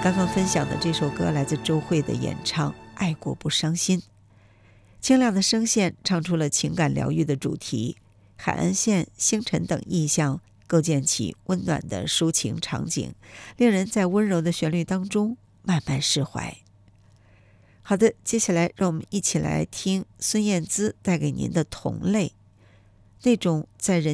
刚刚分享的这首歌来自周蕙的演唱《爱过不伤心》，清亮的声线唱出了情感疗愈的主题，海岸线、星辰等意象构建起温暖的抒情场景，令人在温柔的旋律当中慢慢释怀。好的，接下来让我们一起来听孙燕姿带给您的同类，那种在人